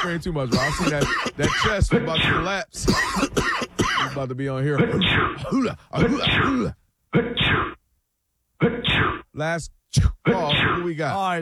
screen too much, bro. I see that chest was about to collapse. He's about to be on here. Last call. Who we got? All right.